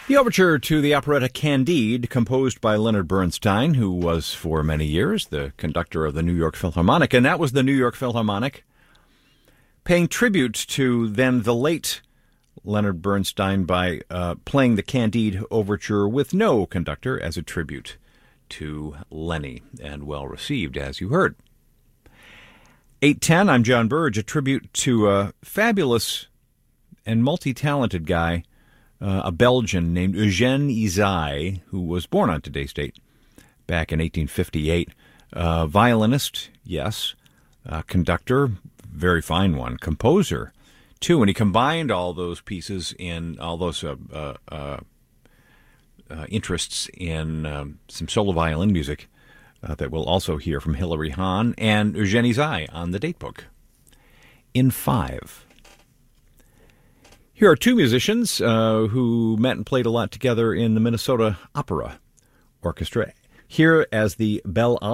The overture to the operetta Candide, composed by Leonard Bernstein, who was for many years the conductor of the New York Philharmonic, and that was the New York Philharmonic, paying tribute to then the late Leonard Bernstein by playing the Candide overture with no conductor as a tribute to Lenny, and well received, as you heard. 8:10, I'm John Burge, a tribute to a fabulous and multi-talented guy, a Belgian named Eugène Ysaÿe, who was born on today's date back in 1858. Violinist, yes. Conductor, very fine one. Composer, too. And he combined all those pieces in all those interests in some solo violin music that we'll also hear from Hilary Hahn and Eugène Ysaÿe on the datebook. In 5. Here are two musicians who met and played a lot together in the Minnesota Opera Orchestra. Here as the Belle